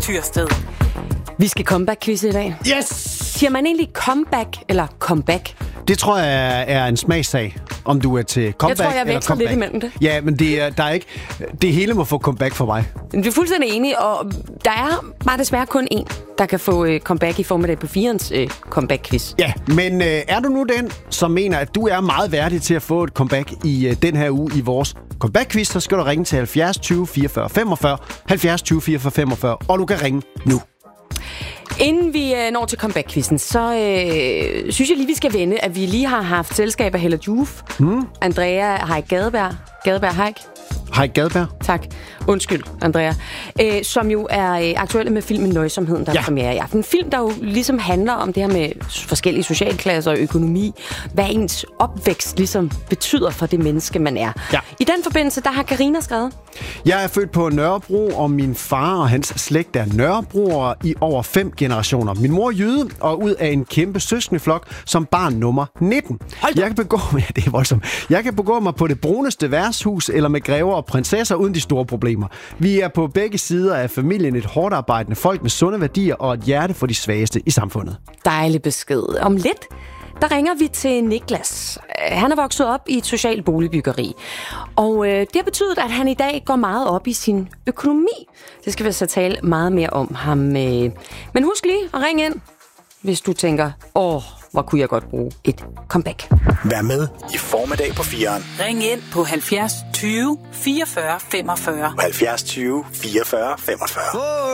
Tyrsted. Vi skal comeback-quizze i dag. Yes! Siger man egentlig comeback eller comeback? Det tror jeg er en smagssag, om du er til comeback jeg tror, jeg eller veksler lidt comeback. imellem det. Ja, men der er ikke... Det hele må få comeback for mig. Du er fuldstændig enig, og der er bare desværre kun én, der kan få comeback i formiddag på 4'ens comeback-quiz. Ja, men er du nu den, som mener, at du er meget værdig til at få et comeback i den her uge i vores comeback-quiz, så skal du ringe til 70 20 44 45, 70 20 44 45, og du kan ringe nu. Inden vi når til comeback-quizzen, så synes jeg lige, vi skal vende, at vi lige har haft selskab af Hella Juf, Andrea Haik Gadeberg Haik. Hej Gadberg. Tak. Undskyld, Andrea. Som jo er aktuelle med filmen Nøjsomheden, der er premiere i aften. En film, der jo ligesom handler om det her med forskellige socialklasser og økonomi. Hvad ens opvækst ligesom betyder for det menneske, man er. Ja. I den forbindelse, der har Karina skrevet. Jeg er født på Nørrebro, og min far og hans slægt er Nørrebroere i over 5 generationer. Min mor er jyde, og ud af en kæmpe søskendeflok som barn nummer 19. Jeg kan begå mig på det bruneste værtshus eller med grever og prinsesser uden de store problemer. Vi er på begge sider af familien et hårdt arbejdende folk med sunde værdier og et hjerte for de svageste i samfundet. Dejlig besked. Om lidt, der ringer vi til Niklas. Han er vokset op i et socialt boligbyggeri. Og det har betydet, at han i dag går meget op i sin økonomi. Det skal vi så tale meget mere om ham. Men husk lige at ringe ind, hvis du tænker, hvor kunne jeg godt bruge et comeback. Vær med i formiddag på 4'eren. Ring ind på 70 20 44 45. 70 20 44 45.